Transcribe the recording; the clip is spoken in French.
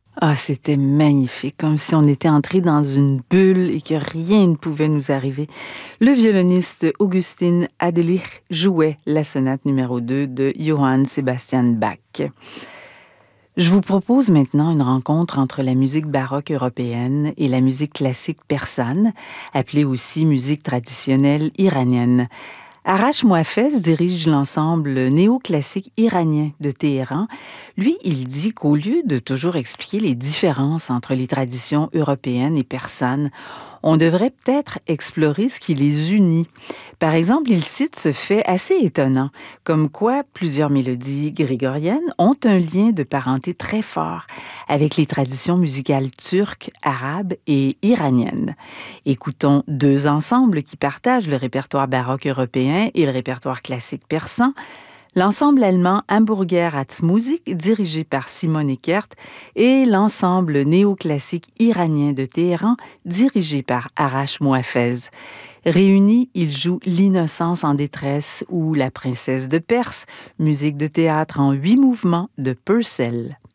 Ah, c'était magnifique, comme si on était entré dans une bulle et que rien ne pouvait nous arriver. Le violoniste Augustin Adelich jouait la sonate numéro 2 de Johann Sebastian Bach. Je vous propose maintenant une rencontre entre la musique baroque européenne et la musique classique persane, appelée aussi musique traditionnelle iranienne. Arash Mohaffez dirige l'ensemble néoclassique iranien de Téhéran. Lui, il dit qu'au lieu de toujours expliquer les différences entre les traditions européennes et persanes, on devrait peut-être explorer ce qui les unit. Par exemple, il cite ce fait assez étonnant, comme quoi plusieurs mélodies grégoriennes ont un lien de parenté très fort avec les traditions musicales turques, arabes et iraniennes. Écoutons deux ensembles qui partagent le répertoire baroque européen et le répertoire classique persan. L'ensemble allemand Hamburger Musik, dirigé par Simon Eckert, et l'ensemble néoclassique iranien de Téhéran, dirigé par Arash Mohaffez. Réunis, ils jouent L'innocence en détresse ou La princesse de Perse, musique de théâtre en 8 mouvements de Purcell.